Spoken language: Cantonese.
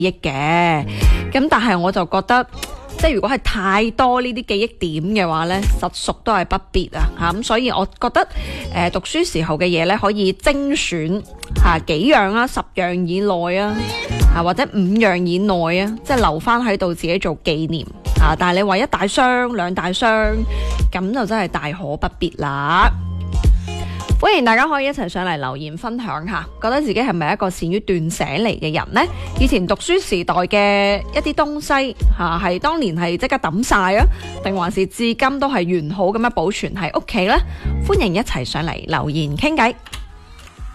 憶嘅。咁但係我就覺得，即係如果係太多呢啲記憶點嘅話呢，實屬都係不必啊。咁所以我覺得讀書時候嘅嘢呢，可以精選幾樣啊，10樣以內啊，或者5樣以內啊，即係留翻喺度自己做紀念啊。但係你話一大箱、2大箱，咁就真係大可不必啦。歡迎大家可以一齊上嚟留言分享下，覺得自己係咪一個善於斷捨離嘅人呢？以前讀書時代嘅一啲東西係當年係即刻抌晒啊，定還是至今都係完好咁樣保存喺屋企呢？歡迎一齊上嚟留言傾偈。